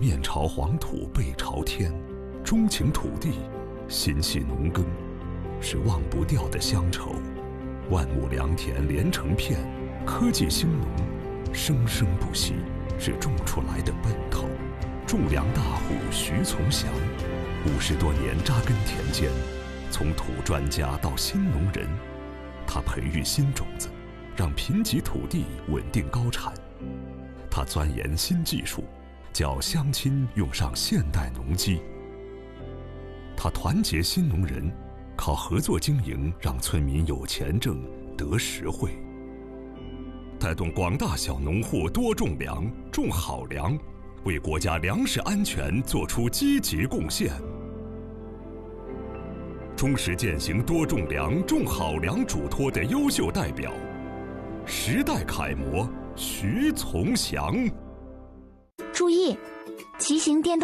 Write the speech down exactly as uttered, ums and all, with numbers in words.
面朝黄土背朝天，钟情土地，心系农耕，是忘不掉的乡愁。万亩良田连成片，科技兴农，生生不息，是种出来的奔头。种粮大户徐从祥，五十多年扎根田间，从土专家到新农人，他培育新种子，让贫瘠土地稳定高产。他钻研新技术，叫乡亲用上现代农机。他团结新农人，靠合作经营让村民有钱挣得实惠，带动广大小农户多种粮，种好粮，为国家粮食安全作出积极贡献。忠实践行多种粮、种好粮嘱托的优秀代表，时代楷模徐从祥。 注意，骑行电动